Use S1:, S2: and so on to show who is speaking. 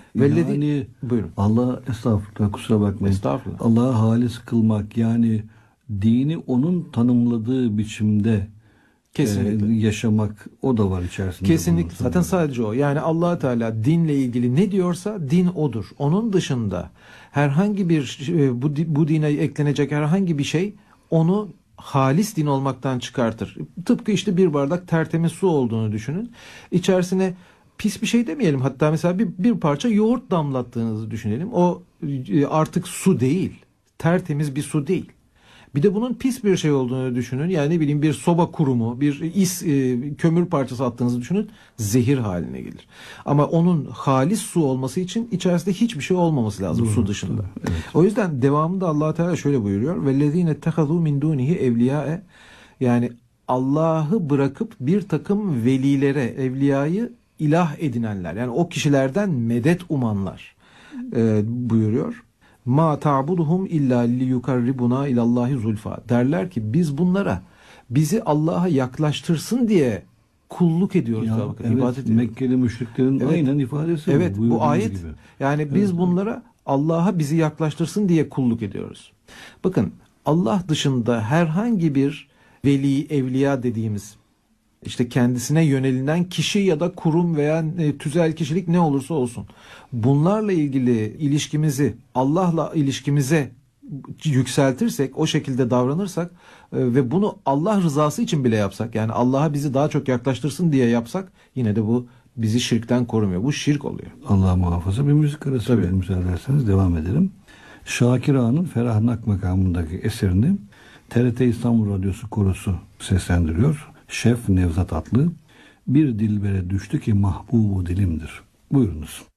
S1: Yani
S2: Buyurun.
S1: Allah, estağfurullah, kusura bakmayın.
S2: Estağfurullah.
S1: Allah'ı halis kılmak, yani dini onun tanımladığı biçimde
S2: Kesinlikle.
S1: yaşamak, o da var içerisinde.
S2: Kesinlikle. Zaten sadece o. Yani Allah Teala dinle ilgili ne diyorsa din odur. Onun dışında herhangi bir bu dine eklenecek herhangi bir şey onu halis din olmaktan çıkartır. Tıpkı işte bir bardak tertemiz su olduğunu düşünün. İçerisine pis bir şey demeyelim. Hatta mesela bir parça yoğurt damlattığınızı düşünelim. O artık su değil. Tertemiz bir su değil. Bir de bunun pis bir şey olduğunu düşünün. Yani ne bileyim bir soba kurumu, bir kömür parçası attığınızı düşünün. Zehir haline gelir. Ama onun halis su olması için içerisinde hiçbir şey olmaması lazım su dışında.
S1: Evet.
S2: O yüzden devamında Allah Teala şöyle buyuruyor. Vellezine ittehazû min dûnihi evliyâe, yani Allah'ı bırakıp bir takım velilere, evliyayı ilah edinenler. Yani o kişilerden medet umanlar buyuruyor. Ma ta'buduhum illa liyukarribuna ilallahi zulfa. Derler ki biz bunlara bizi Allah'a yaklaştırsın diye kulluk ediyoruz.
S1: Ya,
S2: bakın,
S1: evet,
S2: ibadet ediyoruz.
S1: Mekkeli müşriklerin
S2: Evet.
S1: aynen ifadesi
S2: Evet, bu
S1: buyurduğunuz
S2: ayet.
S1: gibi.
S2: Yani biz bunlara Allah'a bizi yaklaştırsın diye kulluk ediyoruz. Bakın, Allah dışında herhangi bir veli, evliya dediğimiz işte kendisine yönelilen kişi ya da kurum veya tüzel kişilik ne olursa olsun, bunlarla ilgili ilişkimizi Allah'la ilişkimize yükseltirsek, o şekilde davranırsak ve bunu Allah rızası için bile yapsak, yani Allah'a bizi daha çok yaklaştırsın diye yapsak, yine de bu bizi şirkten korumuyor. Bu şirk oluyor.
S1: Allah muhafaza. Bir müzik arası verelim, müsaade ederseniz devam edelim. Şakir Ağa'nın Ferahnak makamındaki eserini TRT İstanbul Radyosu Korosu seslendiriyor. Şef Nevzat Atlı. Bir dilbere düştü ki mahbubu dilimdir. Buyurunuz.